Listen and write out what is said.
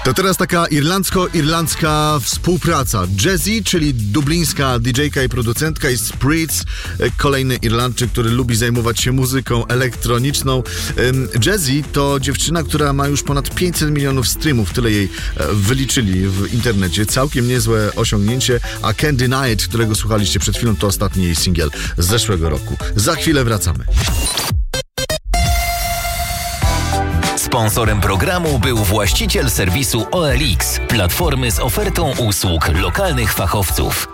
To teraz taka irlandzko-irlandzka współpraca. Jazzy, czyli dublińska DJ-ka i producentka, i Spritz, kolejny Irlandczyk, który lubi zajmować się muzyką elektroniczną. Jazzy to dziewczyna, która ma już ponad 500 milionów streamów, tyle jej wyliczyli w internecie. Całkiem niezłe osiągnięcie, a Can't Deny It, którego słuchaliście przed chwilą, to ostatni jej singiel z zeszłego roku. Za chwilę wracamy. Sponsorem programu był właściciel serwisu OLX, platformy z ofertą usług lokalnych fachowców.